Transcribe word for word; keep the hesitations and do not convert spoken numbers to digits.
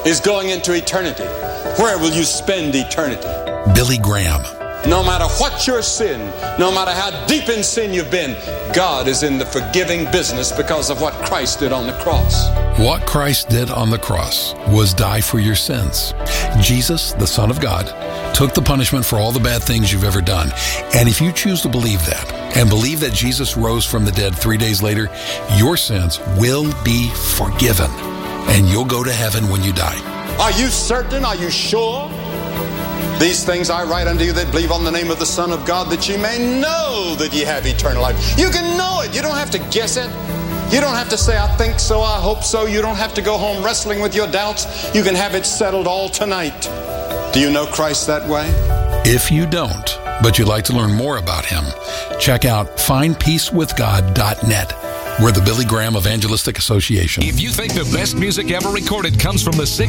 is going into eternity. Where will you spend eternity? Billy Graham. No matter what your sin, no matter how deep in sin you've been, God is in the forgiving business because of what Christ did on the cross. What Christ did on the cross was die for your sins. Jesus, the Son of God, took the punishment for all the bad things you've ever done. And if you choose to believe that, and believe that Jesus rose from the dead three days later, your sins will be forgiven, and you'll go to heaven when you die. Are you certain? Are you sure? These things I write unto you that believe on the name of the Son of God, that ye may know that ye have eternal life. You can know it. You don't have to guess it. You don't have to say, I think so, I hope so. You don't have to go home wrestling with your doubts. You can have it settled all tonight. Do you know Christ that way? If you don't, but you'd like to learn more about him, check out find peace with god dot net. We're the Billy Graham Evangelistic Association. If you think the best music ever recorded comes from the